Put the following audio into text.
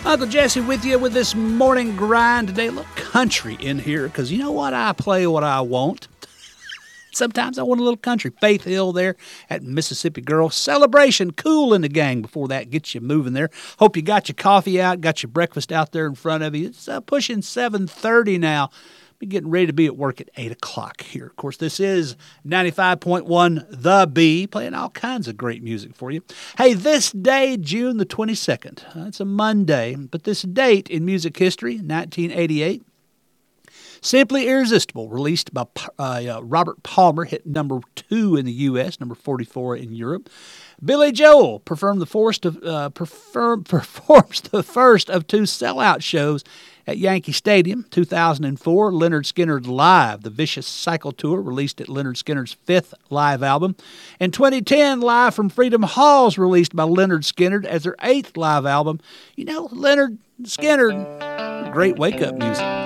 Uncle Jesse with you with this morning grind today. A little country in here because you know what? I play what I want. Sometimes I want a little country. Faith Hill there at Mississippi Girl. Celebration, Cool in the Gang before that gets you moving there. Hope you got your coffee out, got your breakfast out there in front of you. It's pushing 7:30 now. Be getting ready to be at work at 8 o'clock here. Of course, this is 95.1 The Bee, playing all kinds of great music for you. Hey, this day, June the 22nd, it's a Monday, but this date in music history, 1988, Simply Irresistible, released by Robert Palmer, hit number 2 in the U.S., number 44 in Europe. Billy Joel performs the first of 2 sellout shows at Yankee Stadium. 2004, Lynyrd Skynyrd Live, the Vicious Cycle Tour, released at Lynyrd Skynyrd's 5th live album. In 2010, Live from Freedom Hall's released by Lynyrd Skynyrd as their 8th live album. You know, Lynyrd Skynyrd, great wake-up music.